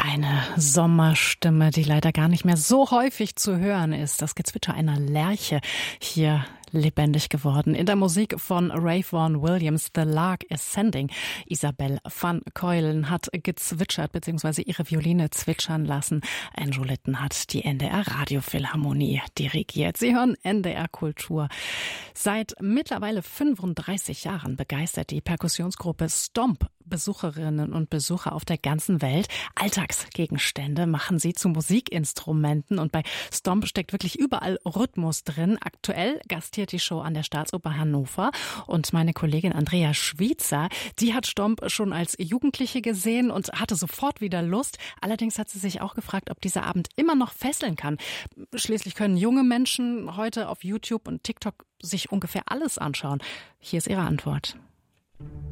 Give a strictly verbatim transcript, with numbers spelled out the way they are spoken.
Eine Sommerstimme, die leider gar nicht mehr so häufig zu hören ist. Das Gezwitscher einer Lerche hier lebendig geworden. In der Musik von Ray Vaughan Williams, The Lark Ascending. Isabelle van Keulen hat gezwitschert bzw. ihre Violine zwitschern lassen. Andrew Litton hat die N D R Radiophilharmonie dirigiert. Sie hören N D R Kultur. Seit mittlerweile fünfunddreißig Jahren begeistert die Perkussionsgruppe Stomp Besucherinnen und Besucher auf der ganzen Welt. Alltagsgegenstände machen sie zu Musikinstrumenten und bei Stomp steckt wirklich überall Rhythmus drin. Aktuell gastiert die Show an der Staatsoper Hannover und meine Kollegin Andrea Schwiezer, die hat Stomp schon als Jugendliche gesehen und hatte sofort wieder Lust. Allerdings hat sie sich auch gefragt, ob dieser Abend immer noch fesseln kann. Schließlich können junge Menschen heute auf YouTube und TikTok sich ungefähr alles anschauen. Hier ist ihre Antwort.